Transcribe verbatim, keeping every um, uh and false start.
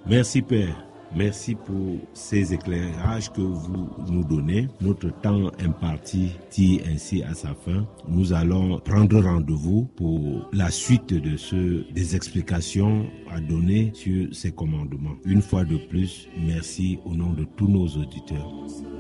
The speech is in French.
Merci Père. Merci pour ces éclairages que vous nous donnez. Notre temps imparti tire ainsi à sa fin. Nous allons prendre rendez-vous pour la suite de ce, des explications à donner sur ces commandements. Une fois de plus, merci au nom de tous nos auditeurs.